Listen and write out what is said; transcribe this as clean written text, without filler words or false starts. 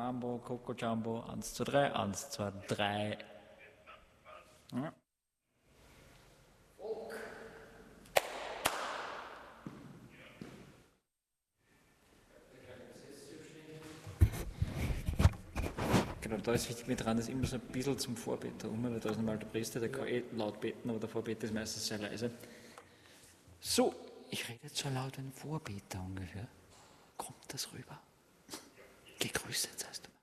Mambo, Coco Jumbo, 1, 2, 3, 1, 2, 3. Ja. Genau, da ist wichtig mit dran, dass immer so ein bisschen zum Vorbeter weil da ist normal der Priester, der kann laut beten, aber der Vorbeter ist meistens sehr leise. So, ich rede jetzt so laut wie ein Vorbeter ungefähr. Kommt das rüber? Gegrüßet, heißt du.